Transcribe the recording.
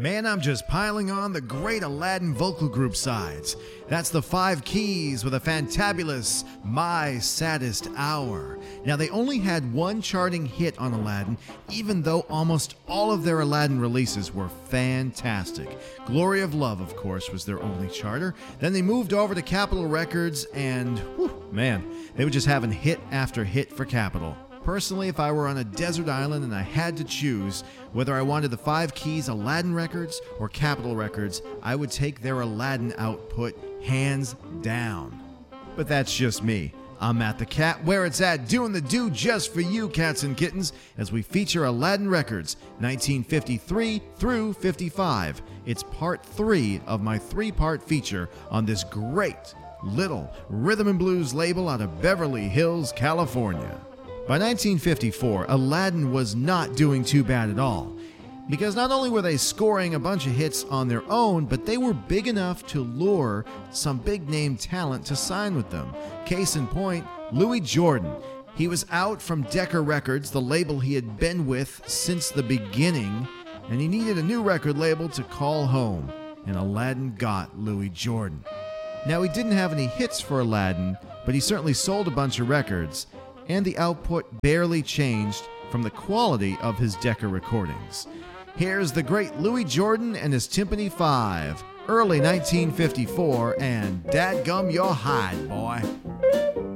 Man, I'm just piling on the great Aladdin vocal group sides. That's the Five Keys with a fantabulous My Saddest Hour. Now, they only had one charting hit on Aladdin, even though almost all of their Aladdin releases were fantastic. Glory of Love, of course, was their only charter. Then they moved over to Capitol Records and, man, they were just having hit after hit for Capitol. Personally, if I were on a desert island and I had to choose whether I wanted the Five Keys Aladdin Records or Capitol Records, I would take their Aladdin output hands down. But that's just me. I'm Matt the Cat, where it's at, doing the do just for you, cats and kittens, as we feature Aladdin Records, 1953 through 55. It's part 3 of my 3-part feature on this great little rhythm and blues label out of Beverly Hills, California. By 1954, Aladdin was not doing too bad at all, because not only were they scoring a bunch of hits on their own, but they were big enough to lure some big-name talent to sign with them. Case in point, Louis Jordan. He was out from Decca Records, the label he had been with since the beginning, and he needed a new record label to call home, and Aladdin got Louis Jordan. Now, he didn't have any hits for Aladdin, but he certainly sold a bunch of records, and the output barely changed from the quality of his Decca recordings. Here's the great Louis Jordan and his Timpani 5, early 1954, and Dadgum Your Hide, Boy.